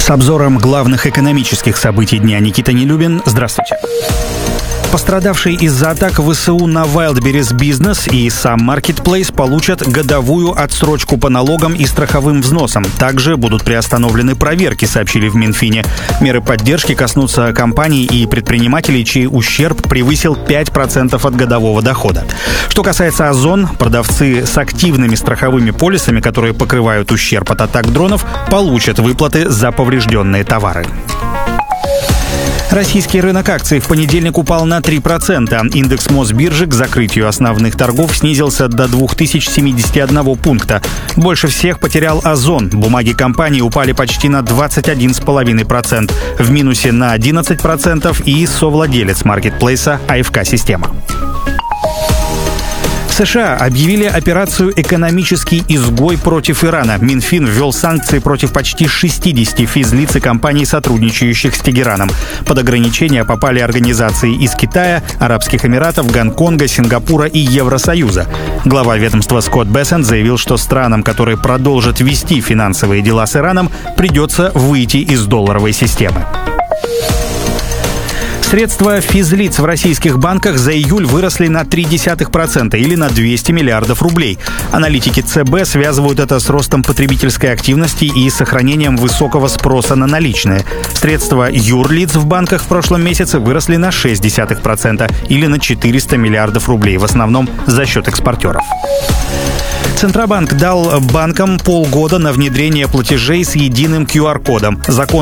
С обзором главных экономических событий дня Никита Нелюбин. Здравствуйте. Пострадавшие из-за атак ВСУ на Wildberries бизнес и сам Marketplace получат годовую отсрочку по налогам и страховым взносам. Также будут приостановлены проверки, сообщили в Минфине. Меры поддержки коснутся компаний и предпринимателей, чей ущерб превысил 5% от годового дохода. Что касается Озон, продавцы с активными страховыми полисами, которые покрывают ущерб от атак дронов, получат выплаты за поврежденные товары. Российский рынок акций в понедельник упал на 3%. Индекс Мосбиржи к закрытию основных торгов снизился до 2071 пункта. Больше всех потерял Озон. Бумаги компании упали почти на 21,5%. В минусе на 11% и совладелец маркетплейса АФК Система. США объявили операцию «Экономический изгой» против Ирана. Минфин ввел санкции против почти 60 физлиц и компаний, сотрудничающих с Тегераном. Под ограничения попали организации из Китая, Арабских Эмиратов, Гонконга, Сингапура и Евросоюза. Глава ведомства Скотт Бессент заявил, что странам, которые продолжат вести финансовые дела с Ираном, придется выйти из долларовой системы. Средства физлиц в российских банках за июль выросли на 0,3% или на 200 миллиардов рублей. Аналитики ЦБ связывают это с ростом потребительской активности и сохранением высокого спроса на наличные. Средства юрлиц в банках в прошлом месяце выросли на 0,6% или на 400 миллиардов рублей, в основном за счет экспортеров. Центробанк дал банкам полгода на внедрение платежей с единым QR-кодом. Закон